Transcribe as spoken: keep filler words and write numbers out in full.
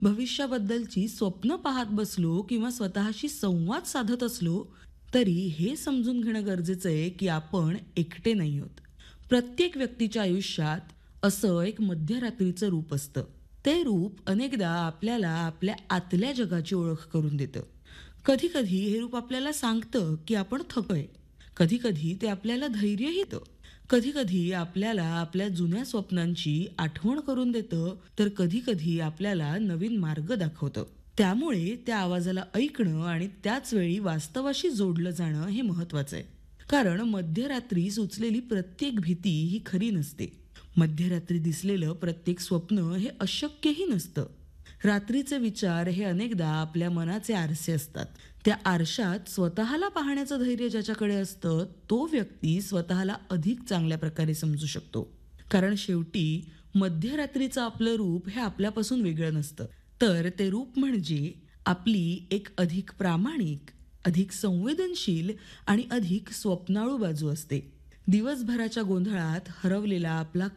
भविष्याबद्दलची स्वप्न पाहत बसलो किंवा स्वतःशी संवाद साधत असलो, तरी हे समजून घेणं गरजेचं आहे की आपण एकटे नाही आहोत. प्रत्येक व्यक्तीच्या आयुष्यात असं एक मध्यरात्रीचं रूप असतं. ते रूप अनेकदा आपल्याला आपल्या आतल्या जगाची ओळख करून देतं. कधी-कधी हे रूप आपल्याला सांगतं की आपण थकलोय. कधी-कधी ते आपल्याला धैर्यही देतं. कधी-कधी आपल्याला आपल्या जुन्या स्वप्नांची आठवण करून देतं, तर कधी-कधी आपल्याला नवीन मार्ग दाखवतं. त्यामुळे त्या आवाजाला ऐकणं आणि त्याच वेळी वास्तवाशी जोडलं जाणं हे महत्वाचं आहे. कारण मध्यरात्री सुचलेली प्रत्येक भीती ही खरी नसते. मध्यरात्री दिसलेलं प्रत्येक स्वप्न हे अशक्यही नसतं. रात्रीचे विचार हे अनेकदा आपल्या मनाचे आरसे असतात. त्या आरशात स्वतःला पाहण्याचं धैर्य ज्याच्याकडे असतं, तो व्यक्ती स्वतःला अधिक चांगल्या प्रकारे समजू शकतो. कारण शेवटी मध्यरात्रीचं आपलं रूप हे आपल्यापासून वेगळं नसतं. तर ते रूप म्हणजे आपली एक अधिक प्रामाणिक, अधिक संवेदनशील आणि अधिक स्वप्नाळू बाजू असते. दिवसभराच्या गोंधळात हरवलेला आपला